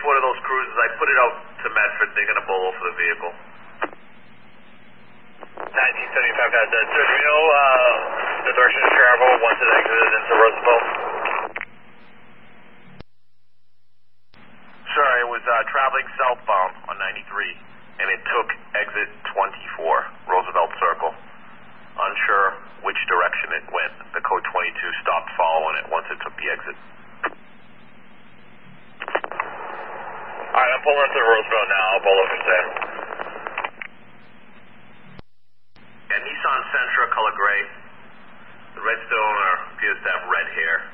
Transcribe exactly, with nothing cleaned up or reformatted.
one of those cruisers. I put it out to Medford. They're going to bolo for the vehicle. nineteen seventy-five, guys. Uh, sir, do you know uh, the direction of travel once it exited into Roosevelt? Sir, it was uh, traveling southbound on ninety-three, and it took exit twenty-four, Roosevelt Circle. Unsure which direction it went. The code twenty-two stopped following it once it took the exit. Alright, I'm pulling into Roosevelt now. I'll pull over Sam. Yeah, Nissan Sentra, color gray. The registered owner appears to have red hair.